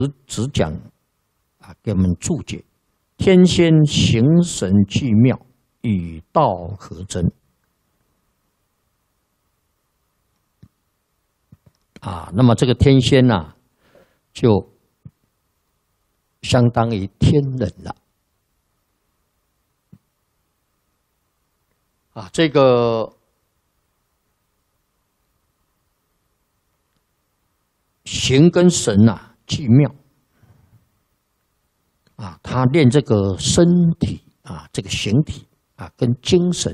只讲给我们注解：天仙形神俱妙，与道合真。那么这个天仙就相当于天人了。这个形跟神俱妙他练这个身体这个形体跟精神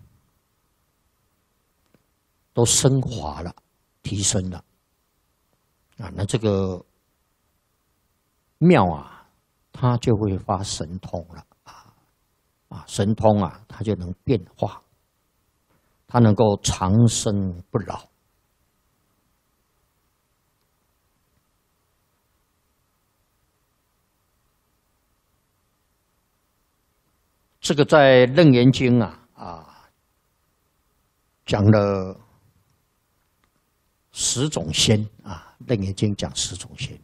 都升华了，提升了那这个妙它就会发神通了神通它就能变化，它能够长生不老。这个在《楞严经》讲了10种仙《楞严经》讲10种仙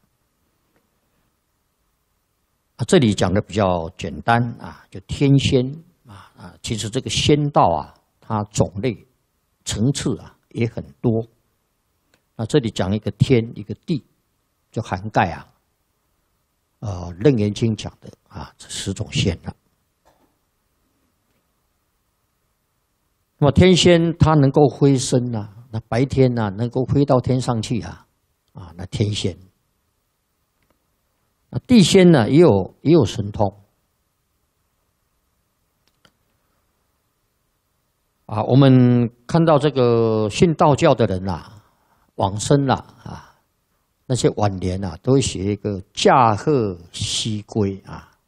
这里讲的比较简单就天仙其实这个仙道它种类层次也很多。这里讲一个天一个地，就涵盖楞严经讲的这10种仙了。那么天仙它能够飞升那白天能够飞到天上去那天仙。那地仙呢也有神通我们看到这个信道教的人往生那些晚年都会写一个驾鹤西归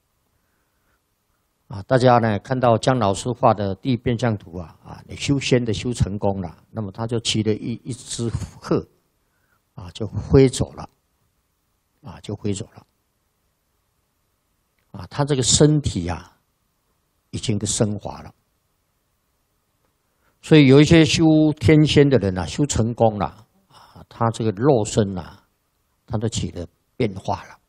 大家呢看到姜老师画的第一变相图你修仙的修成功了，那么他就骑了一只鹤就飞走了就飞走了他这个身体已经升华了。所以有一些修天仙的人修成功了他这个肉身他都起了变化了。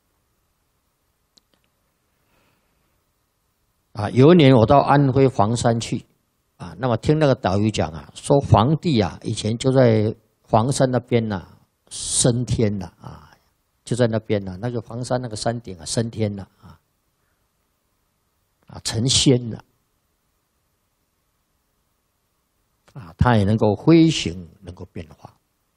有一年我到安徽黄山去那么听那个导游讲说皇帝以前就在黄山那边升天了就在那边那个黄山那个山顶升天了成仙了他也能够飞行，能够变化。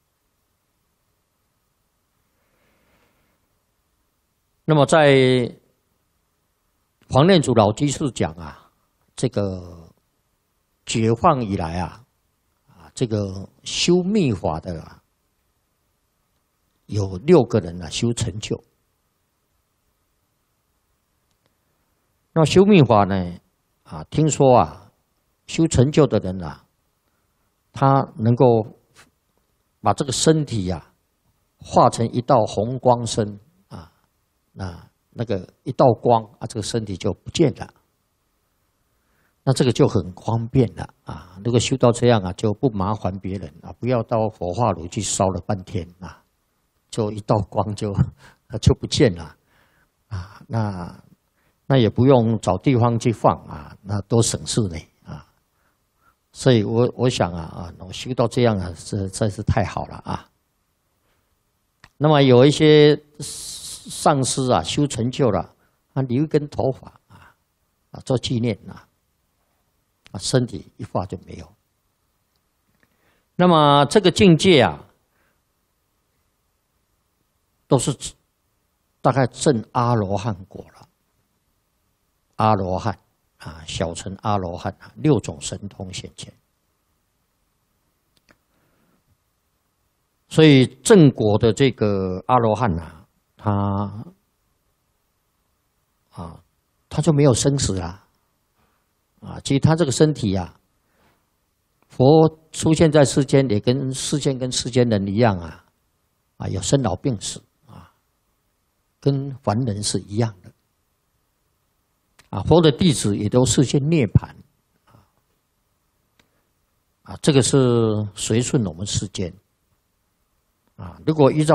那么在黄念祖老居士讲这个解放以来这个修密法的有6个人修成就。那修密法呢听说修成就的人他能够把这个身体化成一道红光身那个一道光这个身体就不见了。那这个就很方便了如果修到这样就不麻烦别人不要到火化炉去烧了半天就一道光就不见了那也不用找地方去放那多省事呢所以我想我修到这样实在是太好了那么有一些上师修成就了留一根头发做纪念身体一化就没有。那么这个境界都是大概证阿罗汉果了。阿罗汉小乘阿罗汉6种神通显现。所以正果的这个阿罗汉他就没有生死了其实他这个身体佛出现在世间也跟世间人一样有生老病死跟凡人是一样的佛的弟子也都世间涅槃这个是随顺我们世间如果依照